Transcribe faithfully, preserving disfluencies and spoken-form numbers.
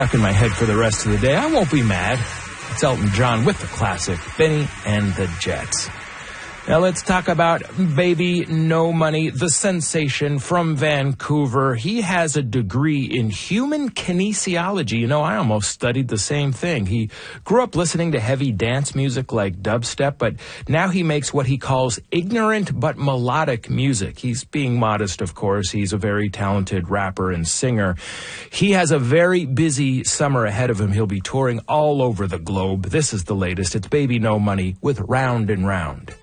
stuck in my head for the rest of the day. I won't be mad. It's Elton John with the classic Benny and the Jets. Now let's talk about Baby No Money, the sensation from Vancouver. He has a degree in human kinesiology. You know, I almost studied the same thing. He grew up listening to heavy dance music like dubstep, but now he makes what he calls ignorant but melodic music. He's being modest, of course. He's a very talented rapper and singer. He has a very busy summer ahead of him. He'll be touring all over the globe. This is the latest. It's Baby No Money with Round and Round.